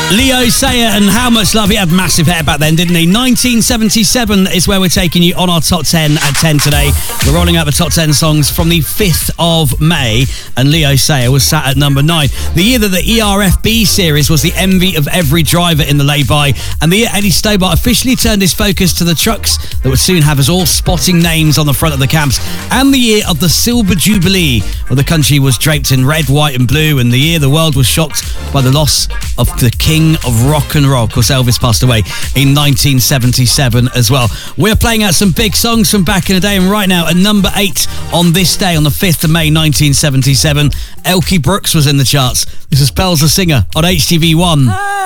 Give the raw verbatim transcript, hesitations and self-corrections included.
Leo Sayer, and how much love. He had massive hair back then, didn't he? nineteen seventy-seven is where we're taking you on our top ten at ten today. We're rolling out the top ten songs from the fifth of May, and Leo Sayer was sat at number nine. The year that the E R F B series was the envy of every driver in the lay-by, and the year Eddie Stobart officially turned his focus to the trucks that would soon have us all spotting names on the front of the cabs, and the year of the Silver Jubilee, where the country was draped in red, white and blue, and the year the world was shocked by the loss of the king of rock and roll. Of course, Elvis passed away in nineteen seventy-seven as well. We're playing out some big songs from back in the day, and right now at number eight on this day, on the fifth of May nineteen seventy-seven, Elkie Brooks was in the charts. This is Pels the Singer on H T V one.